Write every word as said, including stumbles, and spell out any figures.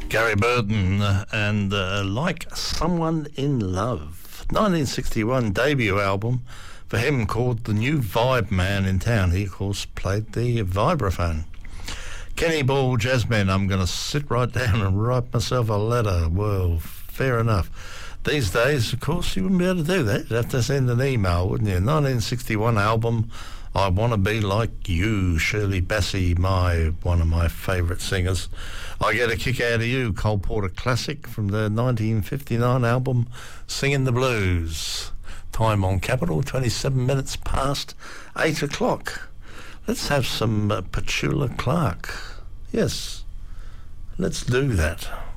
Gary Burton uh, and uh, Like Someone in Love. nineteen sixty-one debut album for him called The New Vibe Man in Town. He, of course, played the vibraphone. Kenny Ball Jazzmen, I'm going to sit right down and write myself a letter. Well, fair enough. These days, of course, you wouldn't be able to do that. You'd have to send an email, wouldn't you? nineteen sixty-one album, I Want to Be Like You, Shirley Bassey, my one of my favourite singers. I Get a Kick Out of You, Cole Porter classic from the nineteen fifty-nine album Singing the Blues. Time on Capital, twenty-seven minutes past eight o'clock. Let's have some uh, Petula Clark. Yes, let's do that.